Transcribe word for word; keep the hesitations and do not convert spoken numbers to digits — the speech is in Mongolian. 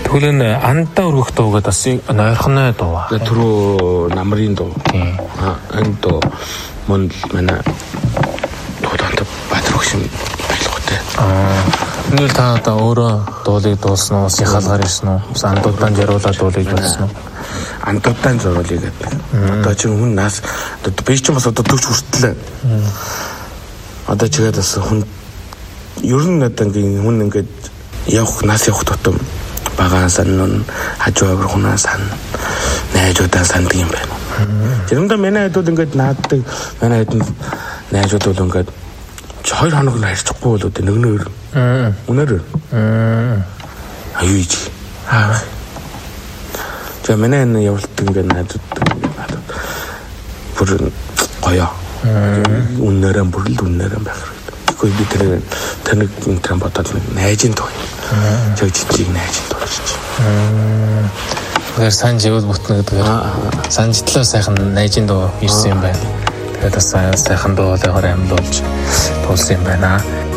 Тэгвэл энэ андаа өргөх дуу гэдэг бас нойрхоны дуу. Түрүү намрын дуу. Аа энэ дуу мөн манай дуудаад Батрагшин байлгуутай. Аа энэ та одоо өөрөө дуулыг дуулсан уу? Сихалгаар ирсэн үү? Андуудаан жаруулаад дуулыг дуулсан уу? Андуудаан зориулъя гэдэг. Одоо чи хүн нас одоо би ч бас одоо төгч хүртлээ. Одоо чигээд бас хүн ер нь одоо ингээ хүн ингээд явах нас явах тутам багаан сан хажуу авир хунаа сан найзуудаа санд юм байна. Тэрэндээ манай хэдүүд ингээд нааддаг манай хэдэн найзууд бол ингээд хоёр хоног нь харьцахгүй бол үү нэгнээр үнээр аюуж аа за манай энэ явуулдаг ингээд найзууд надад бүр гоё үнээрээ бүрл үнээрээ байх хэрэгтэй. Тэгэхгүй би тэр таныг энэ бодоод найзын тоо чиг чиг найзын тоо гэж. Тэр сан живэл бүтнэ гэдэг. Сан житлөө сайхан найзын дуу ирсэн юм байна. Тэгээд бас сайхан дуу болоогоор амьд болж тулсан юм байна.